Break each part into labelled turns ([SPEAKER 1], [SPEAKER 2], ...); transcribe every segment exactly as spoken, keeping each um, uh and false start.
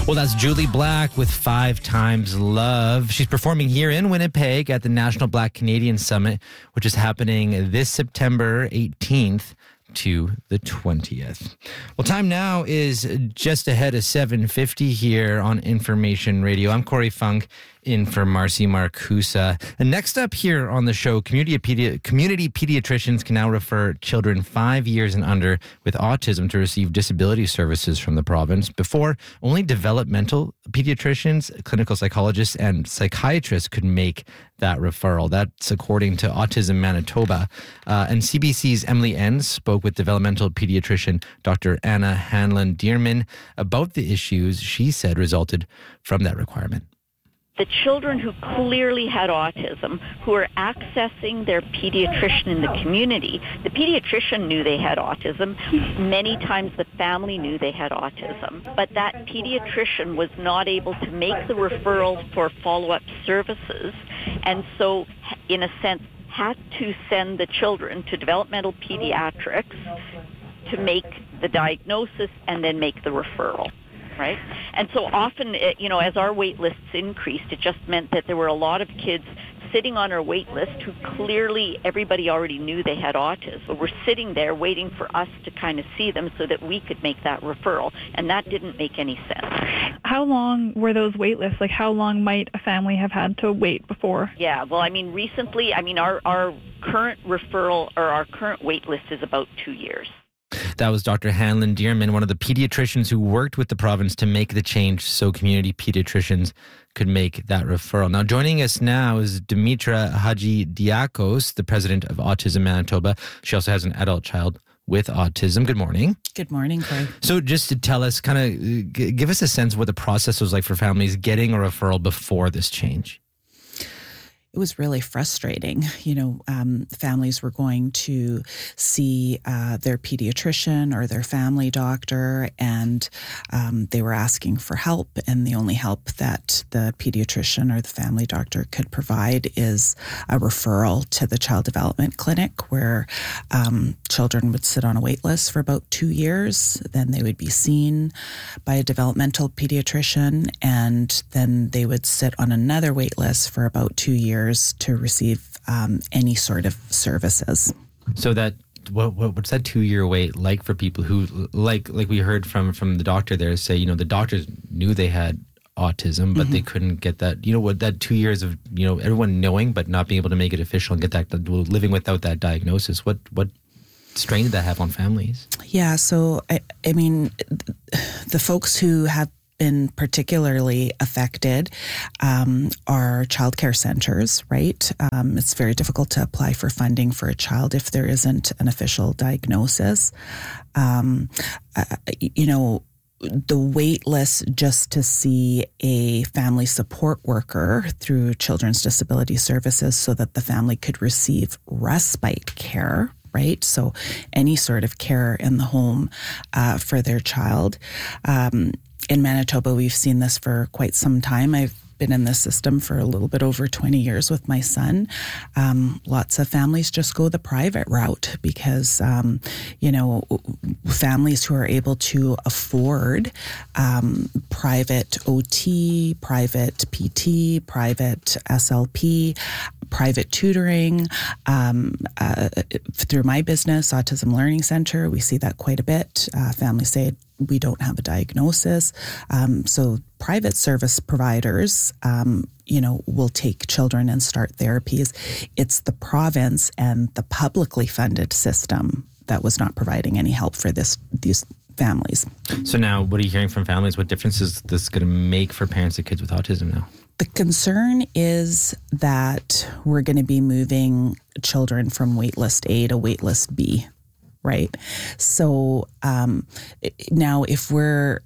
[SPEAKER 1] Well, that's Julie Black with Five Times Love. She's performing here in Winnipeg at the National Black Canadian Summit, which is happening this September eighteenth to the twentieth. Well, time now is just ahead of seven fifty here on Information Radio. I'm Corey Funk in for Marcy Marcusa. And next up here on the show, community, pedi- community pediatricians can now refer children five years and under with autism to receive disability services from the province. Before, only developmental pediatricians, clinical psychologists, and psychiatrists could make that referral. That's according to Autism Manitoba. Uh, and C B C's Emily Enns spoke with developmental pediatrician Doctor Anna Hanlon-Dearman about the issues she said resulted from that requirement.
[SPEAKER 2] The children who clearly had autism, who are accessing their pediatrician in the community, the pediatrician knew they had autism. Many times the family knew they had autism. But that pediatrician was not able to make the referral for follow-up services, and so, in a sense, had to send the children to developmental pediatrics to make the diagnosis and then make the referral. Right? And so often, you know, as our wait lists increased, it just meant that there were a lot of kids sitting on our wait list who clearly everybody already knew they had autism, but were sitting there waiting for us to kind of see them so that we could make that referral. And that didn't make any sense.
[SPEAKER 3] How long were those wait lists? Like, how long might a family have had to wait before?
[SPEAKER 2] Yeah, well, I mean, recently, I mean, our, our current referral or our current wait list is about two years.
[SPEAKER 1] That was Doctor Hanlon-Dearman, one of the pediatricians who worked with the province to make the change so community pediatricians could make that referral. Now, joining us now is Dimitra Hadjidiakos, the president of Autism Manitoba. She also has an adult child with autism. Good morning.
[SPEAKER 4] Good morning, Craig.
[SPEAKER 1] So just to tell us, kind of g- give us a sense of what the process was like for families getting a referral before this change.
[SPEAKER 4] It was really frustrating. You know, um, families were going to see uh, their pediatrician or their family doctor, and um, they were asking for help. And the only help that the pediatrician or the family doctor could provide is a referral to the child development clinic, where um, children would sit on a wait list for about two years. Then they would be seen by a developmental pediatrician, and then they would sit on another wait list for about two years to receive um, any sort of services.
[SPEAKER 1] So that what, what what's that two year wait like for people who, like like we heard from from the doctor there, say, you know, the doctors knew they had autism, but mm-hmm. they couldn't get that, you know, what that two years of, you know, everyone knowing but not being able to make it official and get that, living without that diagnosis. What what strain did that have on families? Yeah,
[SPEAKER 4] so I, I mean, the folks who have been particularly affected um, are childcare centers, right? Um, it's very difficult to apply for funding for a child if there isn't an official diagnosis. Um, uh, you know, the wait list just to see a family support worker through Children's Disability Services so that the family could receive respite care, right? So any sort of care in the home uh, for their child. Um, In Manitoba, we've seen this for quite some time. I've been in this system for a little bit over twenty years with my son. Um, lots of families just go the private route because, um, you know, families who are able to afford um, private O T, private P T, private S L P, private tutoring. Um, uh, through my business, Autism Learning Center, we see that quite a bit. Uh, families say, we don't have a diagnosis. Um, so private service providers, um, you know, will take children and start therapies. It's the province and the publicly funded system that was not providing any help for this these families.
[SPEAKER 1] So now what are you hearing from families? What difference is this going to make for parents of kids with autism now?
[SPEAKER 4] The concern is that we're going to be moving children from waitlist A to waitlist B. Right. So um, now if we're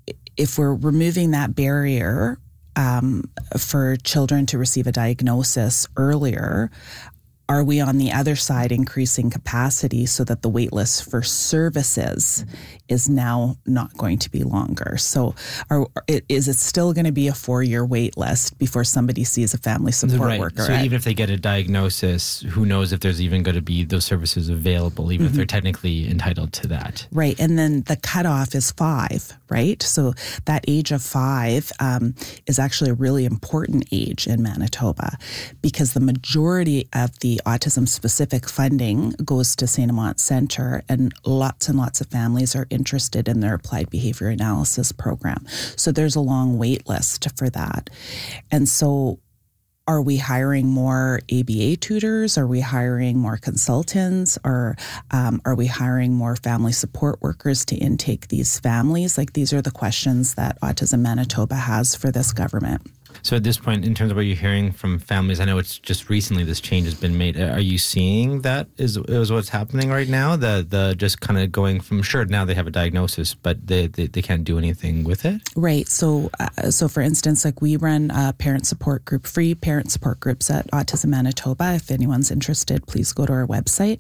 [SPEAKER 4] if we're removing that barrier um, for children to receive a diagnosis earlier, are we on the other side increasing capacity so that the wait list for services is now not going to be longer? So are, is it still going to be a four-year wait list before somebody sees a family support
[SPEAKER 1] right.
[SPEAKER 4] worker?
[SPEAKER 1] So
[SPEAKER 4] at,
[SPEAKER 1] even if they get a diagnosis, who knows if there's even going to be those services available, even mm-hmm. if they're technically entitled to that.
[SPEAKER 4] Right. And then the cutoff is five, right? So that age of five um, is actually a really important age in Manitoba because the majority of the autism-specific funding goes to Saint Amant Centre, and lots and lots of families are interested in their applied behavior analysis program. So there's a long wait list for that. And so are we hiring more A B A tutors? Are we hiring more consultants? Or um, are we hiring more family support workers to intake these families? Like, these are the questions that Autism Manitoba has for this government.
[SPEAKER 1] So at this point, in terms of what you're hearing from families, I know it's just recently this change has been made. Are you seeing that is, is what's happening right now? The the just kind of going from, sure, now they have a diagnosis, but they, they, they can't do anything with it?
[SPEAKER 4] Right. So, uh, so for instance, like we run a parent support group, free parent support groups at Autism Manitoba. If anyone's interested, please go to our website.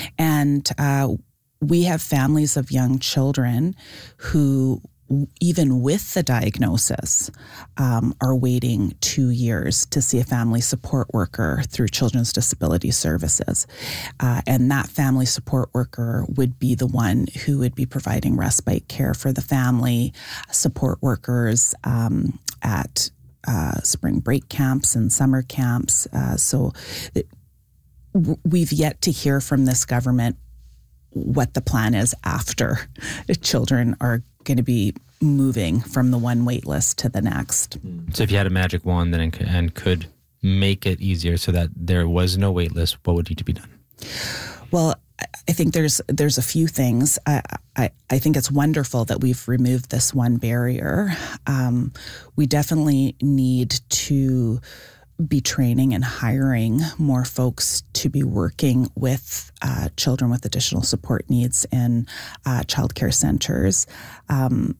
[SPEAKER 4] And uh, we have families of young children who, even with the diagnosis, um, are waiting two years to see a family support worker through Children's Disability Services. Uh, and that family support worker would be the one who would be providing respite care for the family, support workers um, at uh, spring break camps and summer camps. Uh, so it, we've yet to hear from this government what the plan is after children are going to be moving from the one wait list to the next.
[SPEAKER 1] So if you had a magic wand then and, and could make it easier so that there was no wait list, what would need to be done?
[SPEAKER 4] Well, I think there's there's a few things. I, I, I think it's wonderful that we've removed this one barrier. Um, we definitely need to be training and hiring more folks to be working with uh, children with additional support needs in uh, childcare centers. Um,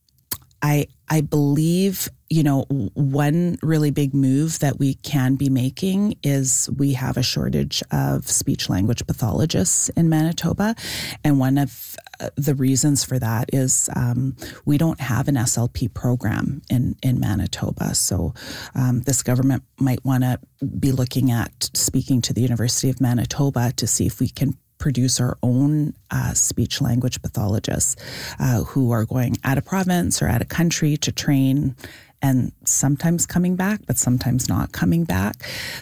[SPEAKER 4] I I believe, you know, one really big move that we can be making is we have a shortage of speech language pathologists in Manitoba. And one of the reasons for that is um, we don't have an S L P program in, in Manitoba. So um, this government might want to be looking at speaking to the University of Manitoba to see if we can produce our own uh, speech language pathologists uh, who are going out of province or out of country to train, and sometimes coming back, but sometimes not coming back.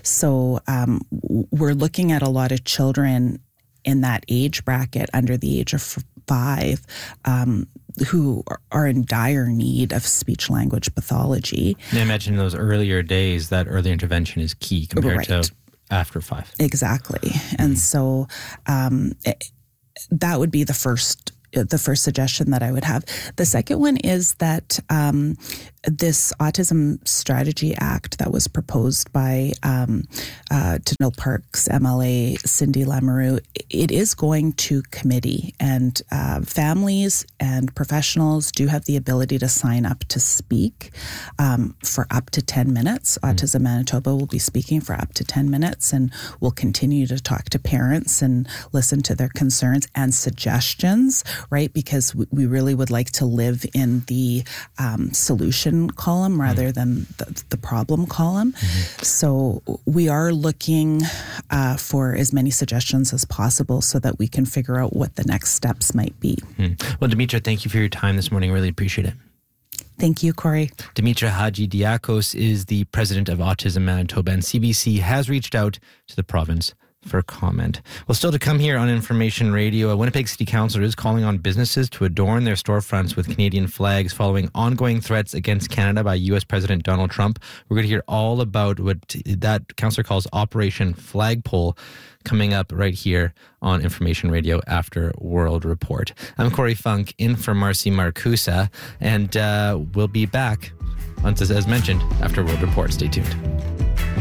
[SPEAKER 4] So um, we're looking at a lot of children in that age bracket under the age of five um, who are in dire need of speech language pathology.
[SPEAKER 1] And I imagine in those earlier days that early intervention is key compared
[SPEAKER 4] right.
[SPEAKER 1] to after five.
[SPEAKER 4] Exactly. Mm-hmm. And so um, it, that would be the first the first suggestion that I would have. The second one is that um, this Autism Strategy Act that was proposed by um, uh, Tyndall Park's M L A, Cindy Lamoureux, it is going to committee, and uh, families and professionals do have the ability to sign up to speak um, for up to ten minutes. Mm. Autism Manitoba will be speaking for up to ten minutes, and we'll continue to talk to parents and listen to their concerns and suggestions, right? Because we really would like to live in the um, solution column rather mm. than the, the problem column. Mm-hmm. So we are looking uh, for as many suggestions as possible so that we can figure out what the next steps might be.
[SPEAKER 1] Mm. Well, Dimitra, thank you for your time this morning. Really appreciate it.
[SPEAKER 4] Thank you, Corey.
[SPEAKER 1] Dimitra Hadjidiakos is the president of Autism Manitoba, and C B C has reached out to the province for comment. Well, still to come here on Information Radio, a Winnipeg City Councillor is calling on businesses to adorn their storefronts with Canadian flags following ongoing threats against Canada by U S President Donald Trump. We're going to hear all about what that councillor calls Operation Flagpole coming up right here on Information Radio after World Report. I'm Corey Funk, in for Marcy Marcusa, and uh, we'll be back, as mentioned, after World Report. Stay tuned.